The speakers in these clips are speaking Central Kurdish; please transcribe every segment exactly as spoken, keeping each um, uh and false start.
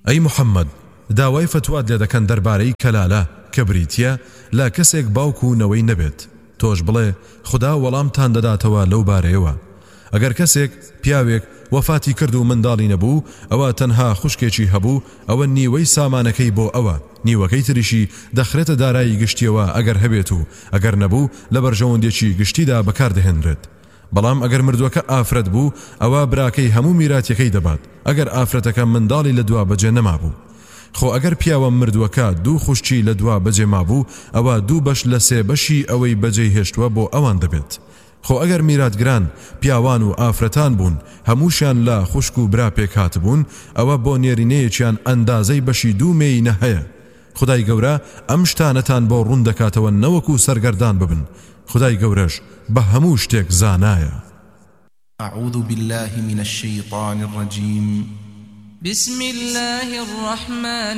ئەی محەممەد داوای فتوات لێ دەکەن دەربارەی کەلالە کە بریتە لا کەسێک باوکو نەوەی نەبێت تۆش بڵێ خدا وەڵامتان دەداتەوە لەو بارەیەوە ئەگەر کەسێک پیاوێک وەفاتی کرد و منداڵی نەبوو ئەوە تەنها خوشکێکی هەبوو ئەوە نیوەی سامانەکەی بۆ ئەوە نیوەکەی تریشی دەخرێتە دارایی گشتیەوە ئەگەر هەبێت و ئەگەر نەبوو لە بەرژەوەندێکی گشتیدا بەکاردەهێنرێت بەڵام ئەگەر مردووەکە ئافرەت بوو ئەوە براکەی هەموو میراتیەکەی دەبات ئەگەر ئافرەتەکە منداڵی لە دوا بەجێ نەمابوو خۆ ئەگەر پیاوە مردووەکە دوو خوشتی لە دوا بەجێ مابوو ئەوە دوو بەش لە سێ بەشی ئەوەی بەجێ هێشتووە بۆ ئەوان دەبێت خۆ ئەگەر میراتگران پیاوان و ئافرەتان بوون هەمووشیان لە خوشک و برا پێک هاتبوون ئەوە بۆ نێرینەیەکیان ئەندازەی بەشی دوو مێینە هەیە خدای گەورە ئەم شتانەتان بۆ ڕوون دەکاتەوە نەوەکو سەرگەردان ببن خدای گەورەش بە هەموو شتێک زانایە. أعوذ بالله من الشيطان الرجيم بسم الله الرحمن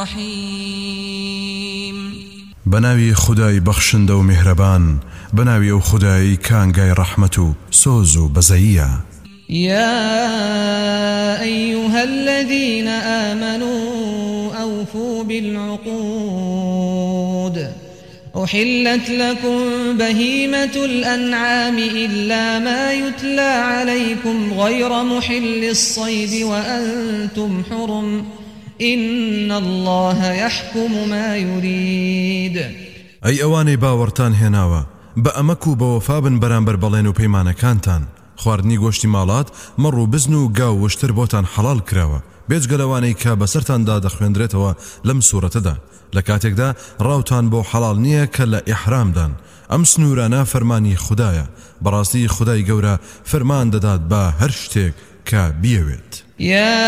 الرحيم بناوي خداي بخشند و مهربان بناوي او خداي كانغاي رحمتو سوزو بزيا. يا أيها الذين آمنوا أوفوا بالعقود أحلت لكم بهيمة الأنعام إلا ما يتلى عليكم غير محل الصيد وأنتم حرم إن الله يحكم ما يريد. أي أواني باورتان هناوا بأمكو بوفابن برانبر بلين و پەیمانەکانتان خواردنی گۆشتی ماڵات مەڕ و بزن و گاو وشتر بۆتان حەڵال کراوە بێجگەلەوانەی کە بەسەرتاندا دەخوێندرێتەوە لەم سوورەتەدا لە کاتێکدا ڕاوتان بۆ حەڵال نییە کە لە ئیحرامدان ئەم سنوورانە فەرمانی خوددایە بەڕاستی خدای گەورە فەرمان دەدات بە هەر شتێک کە بیەوێت.